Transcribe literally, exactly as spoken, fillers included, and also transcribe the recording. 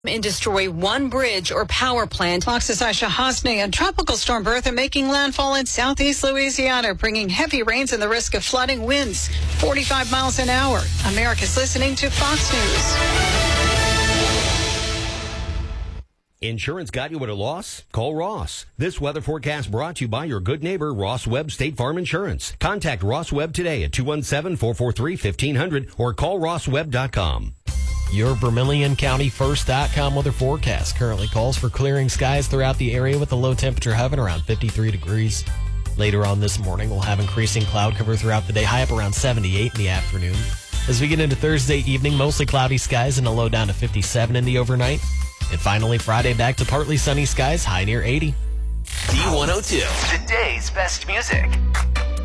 and destroy one bridge or power plant. Fox's Aisha Hosney and Tropical Storm Bertha making landfall in southeast Louisiana, bringing heavy rains and the risk of flooding, winds forty-five miles an hour. America's listening to Fox News. Insurance got you at a loss? Call Ross. This weather forecast brought to you by your good neighbor, Ross Webb State Farm Insurance. Contact Ross Webb today at two one seven, four four three, one five zero zero or call ross webb dot com. Your Vermilion County First dot com weather forecast currently calls for clearing skies throughout the area with a low temperature hovering around fifty-three degrees. Later on this morning, we'll have increasing cloud cover throughout the day, high up around seventy-eight in the afternoon. As we get into Thursday evening, mostly cloudy skies and a low down to fifty-seven in the overnight. And finally, Friday, back to partly sunny skies, high near eighty. D one oh two, today's best music.